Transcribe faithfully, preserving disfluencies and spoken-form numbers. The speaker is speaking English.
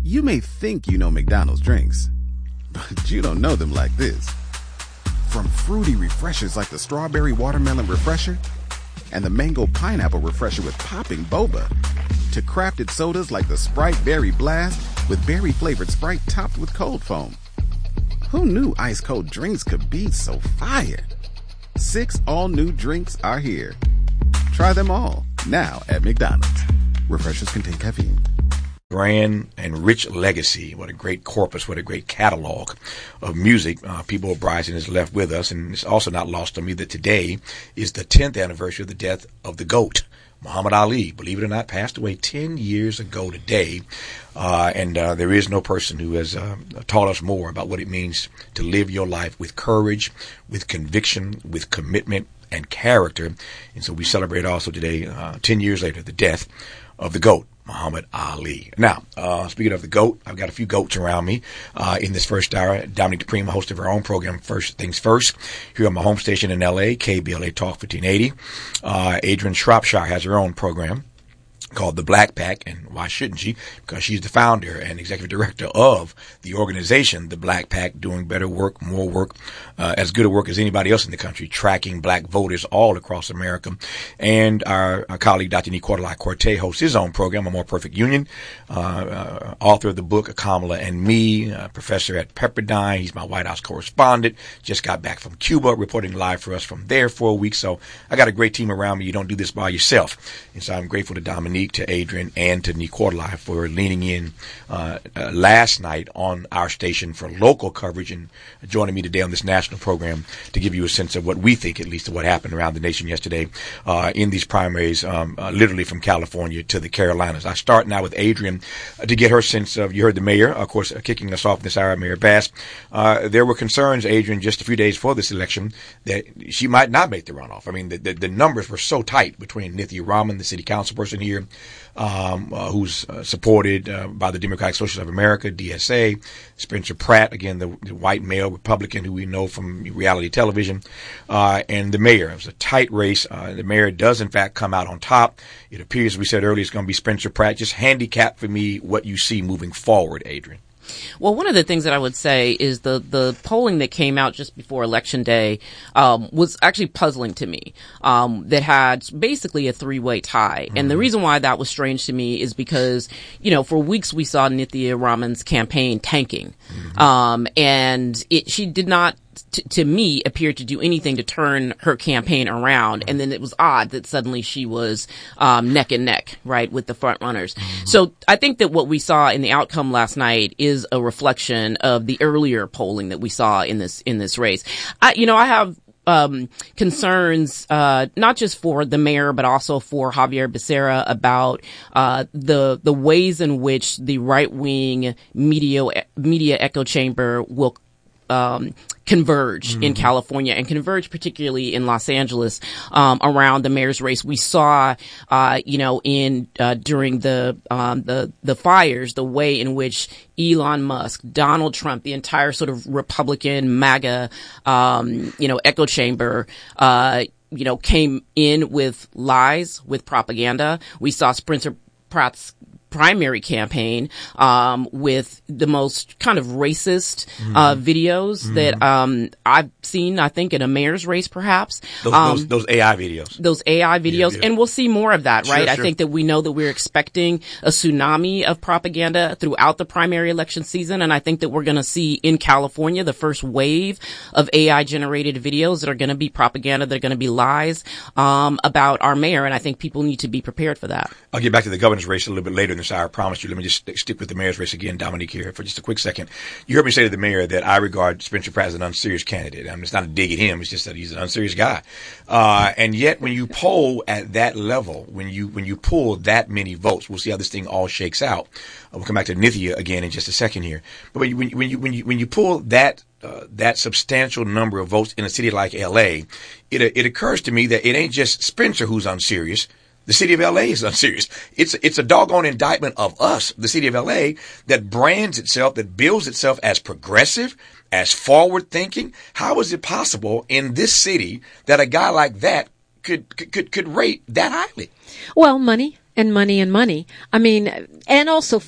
You may think you know McDonald's drinks, but you don't know them like this. From fruity refreshers like the Strawberry Watermelon Refresher and the Mango Pineapple Refresher with popping boba, to crafted sodas like the Sprite Berry Blast with berry-flavored Sprite topped with cold foam. Who knew ice-cold drinks could be so fire? Six all-new drinks are here. Try them all, now at McDonald's. Refreshers contain caffeine. Grand and rich legacy. What a great corpus, what a great catalog of music. Uh, Peabo Bryson has left with us, and it's also not lost on me that today is the tenth anniversary of the death of the GOAT. Muhammad Ali, believe it or not, passed away ten years ago today. Uh, and uh, there is no person who has uh, taught us more about what it means to live your life with courage, with conviction, with commitment, and character. And so we celebrate also today, uh, ten years later, the death of the GOAT, Muhammad Ali. Now, uh, speaking of the GOAT, I've got a few GOATs around me uh, in this first hour. Dominique Dupreme, host of our own program, First Things First, here on my home station in L A, K B L A Talk fifteen eighty. Uh, Adrian Shropshire has her own program called The Black Pack, and why shouldn't she? Because she's the founder and executive director of the organization, The Black Pack, doing better work, more work, uh, as good a work as anybody else in the country, tracking black voters all across America. And our, our colleague, Doctor Nicolai Corte, hosts his own program, A More Perfect Union, uh, uh, author of the book, Kamala and Me, uh, professor at Pepperdine. He's my White House correspondent, just got back from Cuba, reporting live for us from there for a week. So I got a great team around me. You don't do this by yourself. And so I'm grateful to Dominique, to Adrian, and to Nicolai for leaning in uh, uh, last night on our station for local coverage and joining me today on this national program to give you a sense of what we think, at least, of what happened around the nation yesterday uh, in these primaries, um, uh, literally from California to the Carolinas. I start now with Adrian uh, to get her sense of, you heard the mayor, of course, uh, kicking us off this hour, Mayor Bass. Uh, there were concerns, Adrian, just a few days before this election that she might not make the runoff. I mean, the, the, the numbers were so tight between Nithya Raman, the city council person here, Um, uh, who's uh, supported uh, by the Democratic Socialists of America, D S A, Spencer Pratt, again, the, the white male Republican who we know from reality television, uh, and the mayor. It was a tight race. Uh, the mayor does, in fact, come out on top. It appears, as we said earlier, it's going to be Spencer Pratt. Just handicap for me what you see moving forward, Adrian. Well, one of the things that I would say is the, the polling that came out just before Election Day um, was actually puzzling to me, um, that had basically a three-way tie. Mm-hmm. And the reason why that was strange to me is because, you know, for weeks we saw Nithya Raman's campaign tanking. Mm-hmm. Um, and it, she did not, t- to me, appear to do anything to turn her campaign around. And then it was odd that suddenly she was um, neck and neck, right, with the front runners. Mm-hmm. So I think that what we saw in the outcome last night is a reflection of the earlier polling that we saw in this in this race. I, you know, I have um concerns uh not just for the mayor but also for Xavier Becerra about uh the the ways in which the right-wing media media echo chamber will um converge mm-hmm. in California and converge particularly in Los Angeles um around the mayor's race. We saw uh you know in uh during the um the the fires the way in which Elon Musk, Donald Trump, the entire sort of Republican MAGA um you know echo chamber uh you know came in with lies, with propaganda. We saw Spencer Pratt's primary campaign um with the most kind of racist mm-hmm. uh videos mm-hmm. that um I've seen, I think, in a mayor's race, perhaps. Those, um, those, those A I videos. Those A I videos. Yeah, yeah. And we'll see more of that, right? Sure, I sure. think that we know that we're expecting a tsunami of propaganda throughout the primary election season. And I think that we're going to see in California the first wave of A I-generated videos that are going to be propaganda, that are going to be lies um about our mayor. And I think people need to be prepared for that. I'll get back to the governor's race a little bit later in this hour, I promise you. Let me just st- stick with the mayor's race again, Dominique, here for just a quick second. You heard me say to the mayor that I regard Spencer Pratt as an unserious candidate. I mean, it's not a dig at him. It's just that he's an unserious guy. Uh, and yet when you poll at that level, when you, when you pull that many votes, we'll see how this thing all shakes out. Uh, we'll come back to Nithya again in just a second here. But when you, when you, when you, when you, when you pull that, uh, that substantial number of votes in a city like L A, it, it occurs to me that it ain't just Spencer who's unserious. The city of L A is unserious. It's, it's a doggone indictment of us, the city of L A, that brands itself, that bills itself as progressive, as forward thinking. How is it possible in this city that a guy like that could, could, could rate that highly? Well, money. And money and money. I mean, and also